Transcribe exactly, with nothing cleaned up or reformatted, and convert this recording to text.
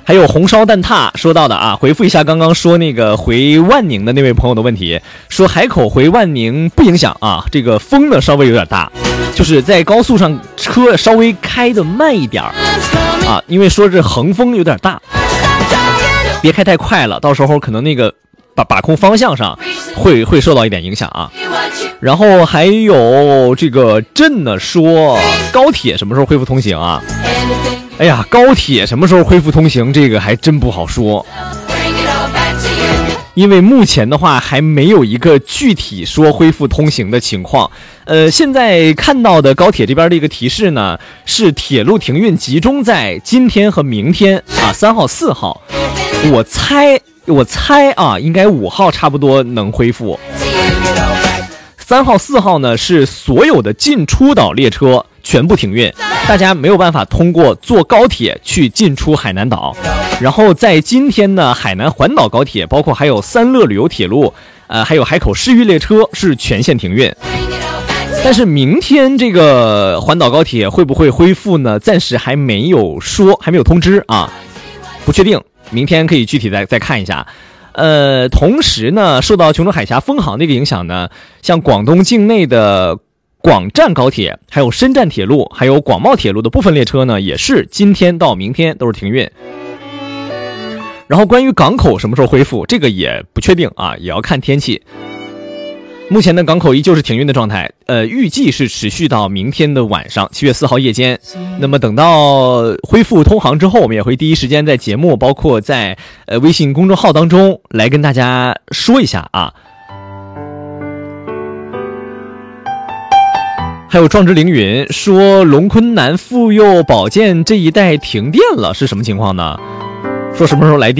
还有红烧蛋挞说到的啊，回复一下刚刚说那个回万宁的那位朋友的问题，说海口回万宁不影响啊，这个风呢稍微有点大，就是在高速上车稍微开的慢一点啊，因为说这横风有点大，别开太快了，到时候可能那个把把控方向上会会受到一点影响啊。然后还有这个朕呢说高铁什么时候恢复通行啊？哎呀，高铁什么时候恢复通行，这个还真不好说，因为目前的话还没有一个具体说恢复通行的情况。呃，现在看到的高铁这边的一个提示呢，是铁路停运集中在今天和明天啊，三号、四号。我猜，我猜啊，应该五号差不多能恢复。三号、四号呢是所有的进出岛列车全部停运，大家没有办法通过坐高铁去进出海南岛。然后在今天呢，海南环岛高铁，包括还有三乐旅游铁路，呃，还有海口市域列车是全线停运。但是明天这个环岛高铁会不会恢复呢？暂时还没有说，还没有通知啊，不确定。明天可以具体再再看一下。呃，同时呢，受到琼州海峡封航的一个影响呢，像广东境内的广湛高铁、还有深湛铁路、还有广茂铁路的部分列车呢，也是今天到明天都是停运。然后关于港口什么时候恢复，这个也不确定啊，也要看天气。目前的港口依旧是停运的状态，呃，预计是持续到明天的晚上，七月四号夜间。那么等到恢复通航之后，我们也会第一时间在节目，包括在呃微信公众号当中来跟大家说一下啊。还有壮志凌云说，龙昆南妇幼保健这一带停电了，是什么情况呢？说什么时候来电？